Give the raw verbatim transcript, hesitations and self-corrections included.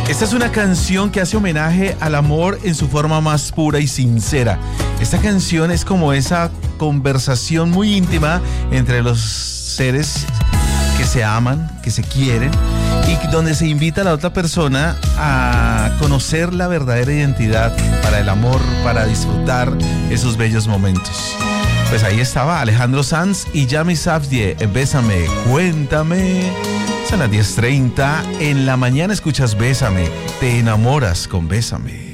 Esta es una canción que hace homenaje al amor en su forma más pura y sincera. Esta canción es como esa conversación muy íntima entre los seres que se aman, que se quieren, y donde se invita a la otra persona a conocer la verdadera identidad para el amor, para disfrutar esos bellos momentos. Pues ahí estaba Alejandro Sanz y Yami Savdie en Bésame, Cuéntame. Son las diez treinta, en la mañana escuchas Bésame, te enamoras con Bésame.